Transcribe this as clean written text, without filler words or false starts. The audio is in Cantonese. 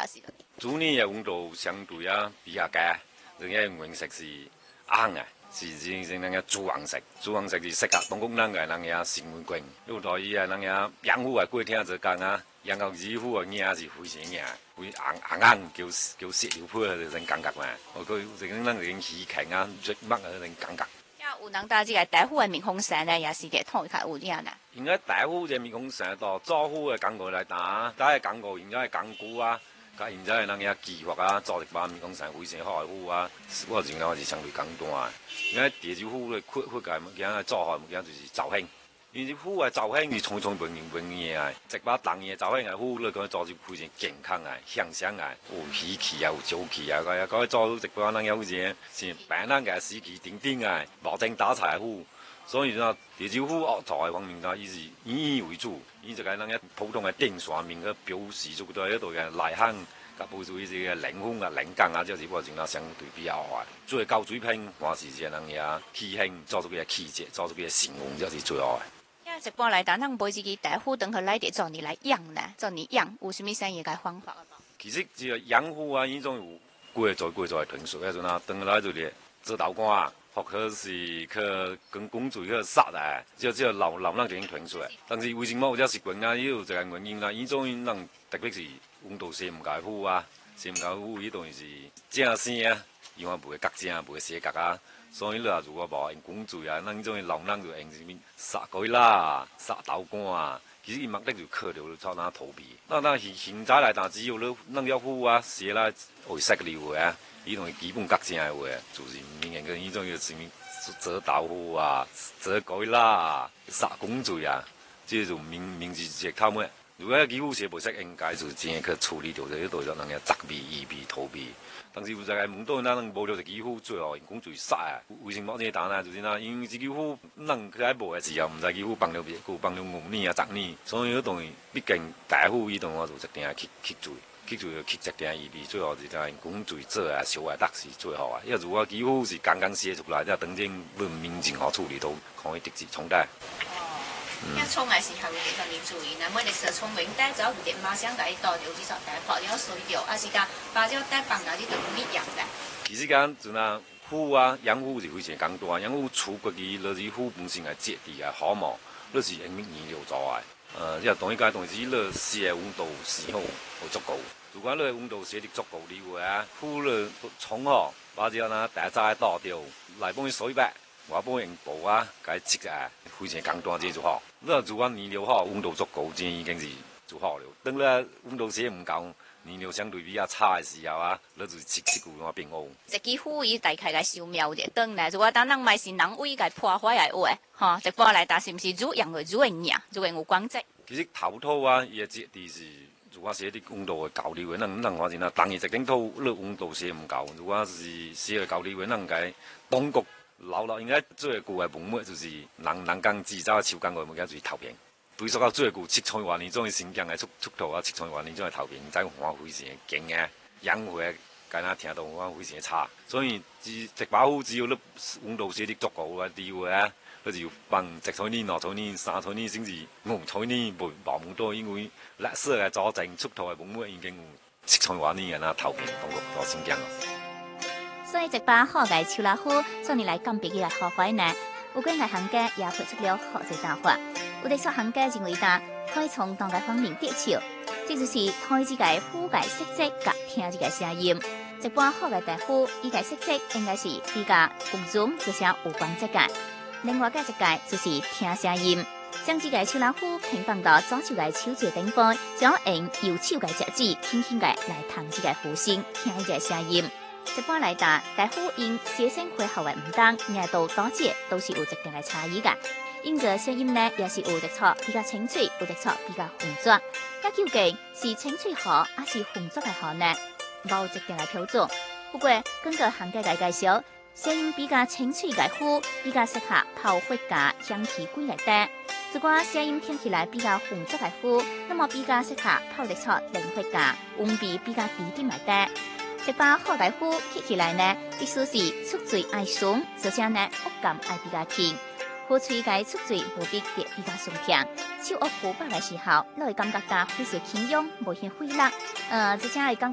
也是。 主年嘅温度相對比較高，人家顏色是紅嘅，是那個朱紅色，朱紅色是適合東北人嘅那個成温光。有道理啊，那個養虎啊，過天就講啊，養到二虎啊，嘢是非常嘢，會紅叫石榴皮嗰種感覺嘛。我佢這個人人喜慶啊，最乜嗰種感覺。 有人打這個大虎嘅面孔山呢，也是個通較有啲啊。 應該大虎嘅面孔山到早虎嘅港股來打，打嘅港股應該係港股啊。甲現在人家計劃啊，做一把面孔山非常好嘅虎啊，我認為是相對簡單啊。因為地主虎嘅缺嘅物件做好物件就是造型，因為虎嘅造型是從本嘢啊，一把當嘢造型嘅虎，你講做就非常健康啊、向上啊，有喜氣啊、有朝氣啊，嗰做一把人有隻是扮人嘅死氣頂頂啊，無精打采嘅虎。所以呢，地主虎做嘅方面呢，伊是以為主，伊就係人家普通嘅定算面嘅表示出到一度嘅內涵，甲補助伊啲嘅靈魂啊、靈感啊，就是我認為相對比較好。最高水平，我是只人嘅氣性，做出佢嘅氣節，做出佢嘅成功，就是最好嘅。 一般嚟講，咱買自己大虎等佢來啲做你來養呢，做你養有啥物生意嘅方法？ 其實只要養虎啊，呢種有過做傳說，嗰種啊，等來就嚟做道館啊。或者是去跟公主去殺啊，只有老人就已經傳出來。但是為什麼有這習慣啊？有這個原因啦。呢種人特別是溫度射唔夠虎啊，射唔夠虎呢種是正生啊，因為袂角正，袂射角啊。所以你話如果無用公主啊，呢種老人就用什麼殺鬼啦、殺道館啊，其實伊目的就靠着操那逃避。那現在來講，只有你弄咗虎啊，射啦會殺你嘅啊。呢種基本角正嘅話，就是明顯跟呢種叫什麼折道虎啊、折鬼啦、殺公主啊，這種名字直頭咩？如果幾乎是不識，應該就真係去處理掉呢度就能夠責備、異避、逃避。但是有在個門道那能無了就幾乎最後公主殺啊！為什麼這單啊？就是那因為幾乎能佢喺無嘅時候，唔使幾乎幫了別個，幫了5年啊、10年，所以嗰種畢竟大虎呢種我就一定係去注意。去就去一定異避，最後就係公罪者啊、小啊，得是最好啊。因為如果幾乎是剛剛寫出來，就等陣論民警好處理都可以直接衝帶。 因為衝嘅時候要特別注意，嗱，每日時衝永帶走唔掂，馬上喺度條指上帶拍咗水掉，還是講把咗帶放喺啲度搣人嘅。其實講就那虎啊，養虎是非常簡單，養虎除過佢，那是虎本身係接地嘅好毛，那是用年料做嘅。因為同一個東西，你射嘅溫度時候好足夠。如果你溫度射得足夠的話，虎你衝好，或者呢大齋倒掉，來幫佢水白，我幫佢用布啊，解切啊，非常簡單，這就好。你如果年料好，溫度足夠，這已經是就好了。等你溫度射唔夠，年料相對比較差嘅時候啊，你就切個話變烏。 一支虎伊大概個壽命就長咧，如果當人買是人為個破壞來話，哈，一般來打是唔是煮養嘅煮嘅命，煮嘅有關節。 其實頭套啊，伊嘅質地是，如果是啲溫度嘅高啲嘅，能話是嗱，當然一頂套你溫度射唔夠，如果是射嘅高啲嘅，能解當局老應該最古嘅本末就是人工製造手工嘅物件就是投屏。對所有最古700多年種嘅新疆嘅出土啊，700多年種嘅投屏，真係非常勁嘅，養活嘅間下聽到話非常差，所以一把虎只要你溫度射得足夠嘅啲話，佢就要放1歲年、2歲年、3歲年，甚至5歲年，冇咁多，因為歷史嘅佐證出土嘅本末已經有700多年嘅啦，投屏當局到新疆咯。 所以一把好嘅秋老虎，做你來鑑別佢嘅好壞呢？有幾個行家也提出了好多辦法。有啲說行家認為呾可以從當個方面得手，這就是睇這個虎嘅色澤，甲聽這個聲音。一般好嘅大虎，伊個色澤應該是比較溫潤，至少有光澤感。另外嘅一個就是聽聲音，將這個秋老虎平放到左手嘅手指頂部，將用右手嘅食指輕輕嘅來彈這個虎聲，聽呢個聲音。一般來講，大虎因射聲會好嘅唔同，硬度多節都是有一定嘅差異嘅。因着聲音呢，也是有一撮比較清脆，有一撮比較渾濁。那究竟是清脆好，還是渾濁嘅好呢？冇一定嘅標準。不過根據行家嘅介紹，聲音比較清脆嘅虎，比較適合跑回家香氣歸來的。如果聲音聽起來比較渾濁嘅虎，那麼比較適合跑一撮靈回家，溫味比較低點來的。一把好嘅虎聽起來呢，必須是出嘴愛順，而且呢惡感愛比較輕。虎喙嘅出嘴無比特比較順暢，手握虎把嘅時候，你會感覺到非常輕鬆，無嫌費力。而且會感